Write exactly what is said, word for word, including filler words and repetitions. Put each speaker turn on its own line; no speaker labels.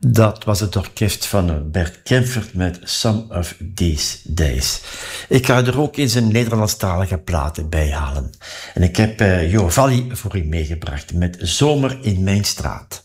Dat was het orkest van Bert Kempfert met Some of These Days. Ik ga er ook eens een Nederlandstalige platen bij halen. En ik heb uh, Jo Valli voor u meegebracht met Zomer in mijn straat.